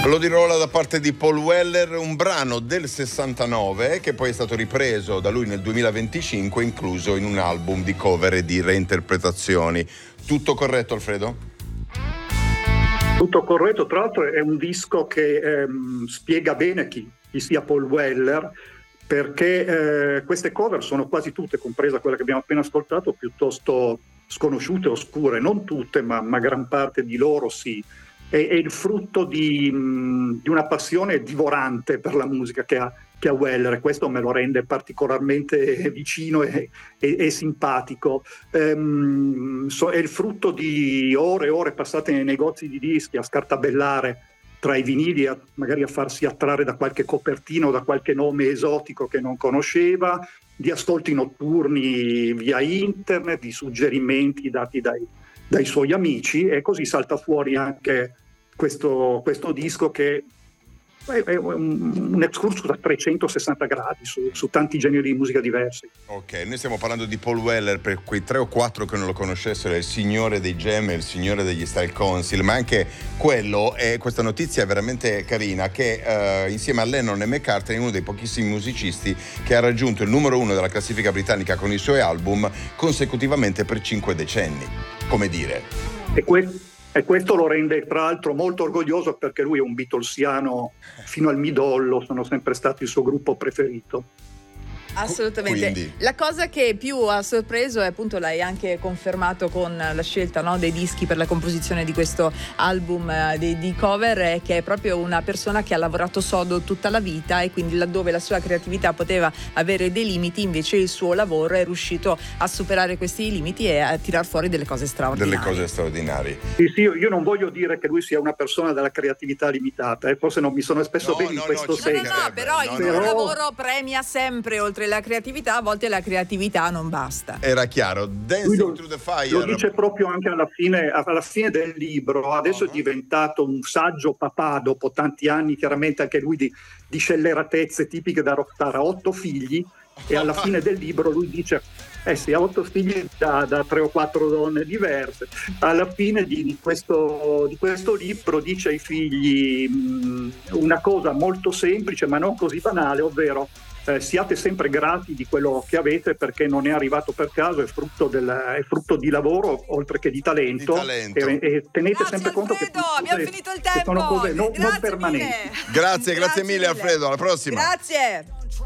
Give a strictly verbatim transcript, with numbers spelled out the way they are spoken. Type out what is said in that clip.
Ballo di Rolla da parte di Paul Weller, un brano del sessantanove che poi è stato ripreso da lui nel duemilaventicinque, incluso in un album di cover e di reinterpretazioni. Tutto corretto, Alfredo? Tutto corretto, tra l'altro è un disco che ehm, spiega bene chi, chi sia Paul Weller, perché eh, queste cover sono quasi tutte, compresa quella che abbiamo appena ascoltato, piuttosto sconosciute, oscure, non tutte, ma, ma gran parte di loro sì. È, è il frutto di, mh, di una passione divorante per la musica che ha, che ha Weller, e questo me lo rende particolarmente vicino e, e, e simpatico. Ehm, so, è il frutto di ore e ore passate nei negozi di dischi a scartabellare tra i vinili, a, magari a farsi attrarre da qualche copertina o da qualche nome esotico che non conosceva, di ascolti notturni via internet, di suggerimenti dati dai, dai suoi amici, e così salta fuori anche questo, questo disco che è un, un excursus a trecentosessanta gradi su, su tanti generi di musica diversi. Ok, noi stiamo parlando di Paul Weller, per quei tre o quattro che non lo conoscessero, è il signore dei Jam, il signore degli Style Council, ma anche quello, e questa notizia è veramente carina, che eh, insieme a Lennon e McCartney è uno dei pochissimi musicisti che ha raggiunto il numero uno della classifica britannica con i suoi album consecutivamente per cinque decenni, come dire. E questo E questo lo rende tra l'altro molto orgoglioso, perché lui è un Beatlesiano fino al midollo, sono sempre stati il suo gruppo preferito. Assolutamente. Quindi. La cosa che più ha sorpreso è, appunto, l'hai anche confermato con la scelta, no, dei dischi per la composizione di questo album eh, di, di cover, è che è proprio una persona che ha lavorato sodo tutta la vita, e quindi laddove la sua creatività poteva avere dei limiti, invece il suo lavoro è riuscito a superare questi limiti e a tirar fuori delle cose straordinarie. Delle cose straordinarie. Sì, sì, io non voglio dire che lui sia una persona della creatività limitata, eh, forse non mi sono espresso No, bene no, in questo no, ci senso. No, no, no, però il No, tuo no. lavoro premia sempre, oltre la creatività, a volte la creatività non basta. Era chiaro. Lui Dancing lo, Through the Fire. lo dice proprio anche alla fine, alla fine del libro. Adesso Uh-huh. è diventato un saggio papà, dopo tanti anni, chiaramente anche lui di, di scelleratezze tipiche da rockstar. Ha otto figli, e alla fine del libro lui dice: eh sì, ha otto figli da, da tre o quattro donne diverse. Alla fine di, di, questo, di questo libro dice ai figli mh, una cosa molto semplice ma non così banale, ovvero Eh, siate sempre grati di quello che avete, perché non è arrivato per caso, è frutto, del, è frutto di lavoro oltre che di talento, Di talento. E, e tenete Grazie, sempre conto che, Alfredo, sono abbiamo cose- finito il che tempo. sono cose non, non Grazie permanenti. mille. Grazie, grazie mille, Alfredo, alla prossima. Grazie.